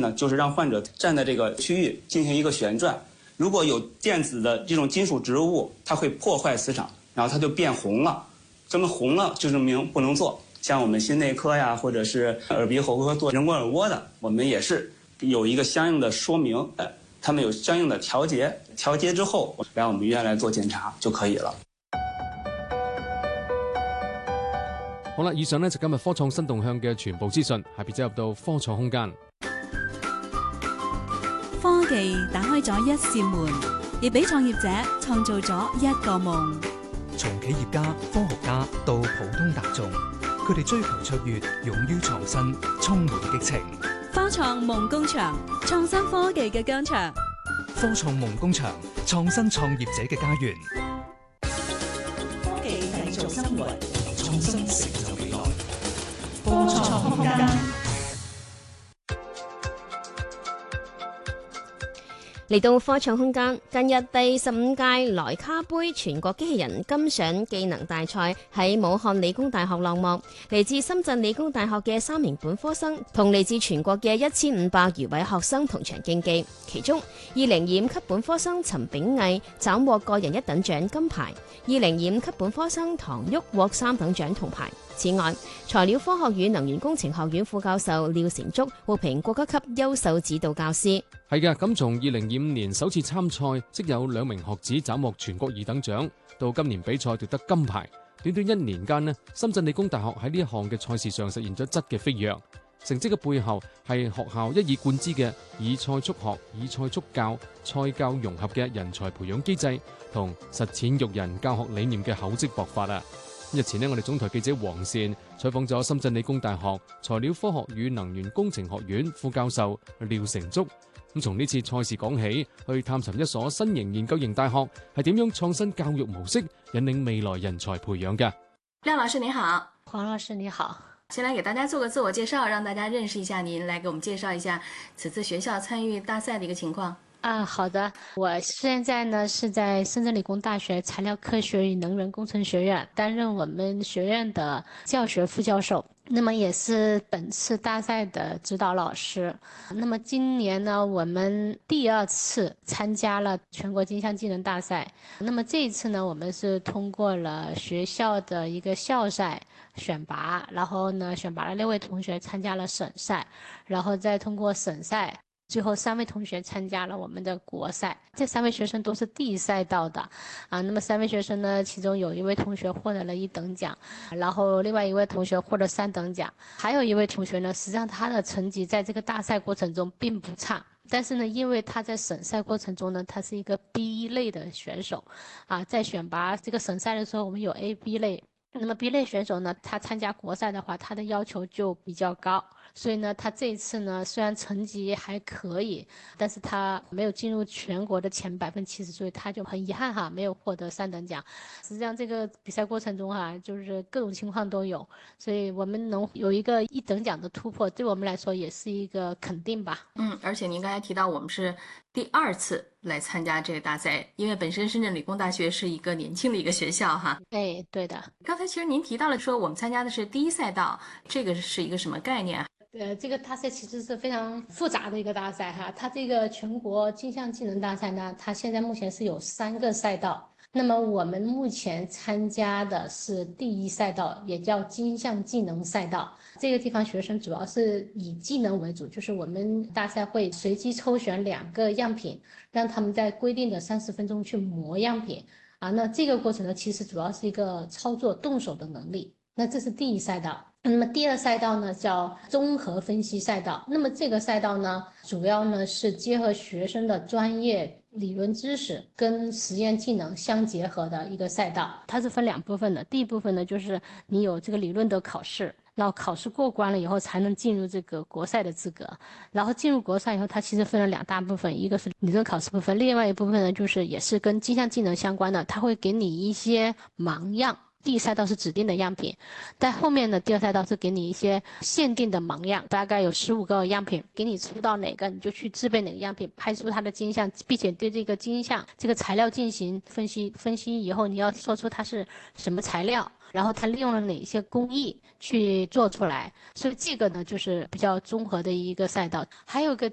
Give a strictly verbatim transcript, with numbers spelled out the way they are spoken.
呢，就是让患者站在这个区域进行一个旋转。如果有电子的这种金属植入物，它会破坏磁场，然后它就变红了。这么红了就证明不能做。像我们心内科呀，或者是耳鼻喉科做人工耳蜗的，我们也是有一个相应的说明，呃，他们有相应的调节，调节之后来我们医院来做检查就可以了。 好啦，以上呢就今日科創新動向嘅全部資訊，下邊走入到科創空間。 科技打開咗一扇門，亦俾創業者創造咗一個夢。 從企業家、科學家到普通大眾，佢哋追求卓越，勇於創新，充滿激情。 科創夢工場，創新科技嘅疆場。 科創夢工場，創新創業者嘅家園。 科技製造生活， 創新成就未來。 科創空間。 嚟到科創空間，近日第十五屆萊卡杯全國機器人金賞技能大賽喺武漢理工大學落幕。嚟自深圳理工大學嘅三名本科生同嚟自全國嘅一千五百餘位學生同場競技，其中二零二五級本科生陳炳毅斬獲個人一等獎金牌，二零二五級本科生唐旭獲三等獎銅牌。此外，材料科學與能源工程學院副教授廖成竹獲評國家級優秀指導教師。 係嘅，咁從二零二五年首次參賽，即有兩名學子斬獲全國二等獎，到今年比賽奪得金牌，短短一年間呢，深圳理工大學喺呢一項嘅賽事上實現咗質嘅飛躍。成績嘅背後係學校一以貫之嘅以賽促學、以賽促教、賽教融合嘅人才培養機制同實踐育人教學理念嘅厚積薄發啊！日前呢，我哋總台記者黃善採訪咗深圳理工大學材料科學與能源工程學院副教授廖成竹。咁從呢次賽事講起，去探尋一所新型研究型大學係點樣創新教育模式，引領未來人才培養嘅。 廖老師你好。 黃老師你好。 先來給大家做個自我介紹，讓大家認識一下您，來給我們介紹一下此次學校參與大賽的一個情況。 啊，好的，我現在呢是在深圳理工大學材料科學與能源工程學院擔任我們學院的教學副教授，那麼也是本次大賽的指導老師。那麼今年呢，我們第二次參加了全國金像技能大賽，那麼這一次呢，我們是通過了學校的一個校賽選拔，然後呢選拔了六位同學參加了省賽，然後再通過省賽，最後三位同學參加了我們的國賽，這三位學生都是第一賽道的啊。那麼三位學生呢，其中有一位同學獲得了一等獎，然後另外一位同學獲得三等獎，還有一位同學呢，實際上他的成績在這個大賽過程中並不差，但是呢，因為他在省賽過程中呢，他是一個 B 類的選手啊，在選拔這個省賽的時候，我們有 A、B 類。那麼 B 類選手呢，他參加國賽的話，他的要求就比較高，所以呢，他這一次呢，雖然成績還可以，但是他沒有進入全國的前百分之七十，所以他就很遺憾哈，沒有獲得三等獎。實際上這個比賽過程中哈，就是各種情況都有，所以我們能有一個一等獎的突破，對我們來說也是一個肯定吧。 嗯，而且您剛才提到我們是第二次來參加這個大賽，因為本身深圳理工大學是一個年輕的一個學校哈。 哎，對的。 剛才其實您提到了說我們參加的是第一賽道，這個是一個什麼概念？ 呃，這個大賽其實是非常複雜的一個大賽哈。它這個全國金像技能大賽呢，它現在目前是有三個賽道。那麼我們目前參加的是第一賽道，也叫金像技能賽道。這個地方學生主要是以技能為主，就是我們大賽會隨機抽選兩個樣品，讓他們在規定的三十分鐘去磨樣品。啊，那這個過程呢，其實主要是一個操作動手的能力。那這是第一賽道。那麼第二賽道呢，叫綜合分析賽道。那麼這個賽道呢，主要呢是結合學生的專業理論知識跟實驗技能相結合的一個賽道。它是分兩部分的。第一部分呢，就是你有這個理論的考試，然後考試過關了以後才能進入這個國賽的資格。然後進入國賽以後，它其實分了兩大部分，一個是理論考試部分，另外一部分呢，就是也是跟金像技能相關的，它會給你一些盲樣。第一賽道是指定的樣品，但後面的第二賽道是給你一些限定的盲樣，大概有十五個樣品，給你出到哪個你就去製備哪個樣品，拍出它的金像，並且對這個金像這個材料進行分析，分析以後你要說出它是什麼材料，然後它利用了哪些工藝去做出來，所以這個呢就是比較綜合的一個賽道。還有個